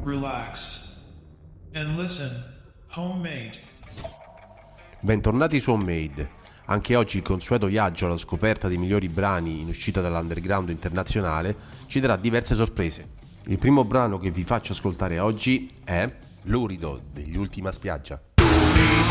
relax, and listen. Homemade. Bentornati su Homemade. Anche oggi il consueto viaggio alla scoperta dei migliori brani in uscita dall'underground internazionale ci darà diverse sorprese. Il primo brano che vi faccio ascoltare oggi è Lurido degli Ultima Spiaggia.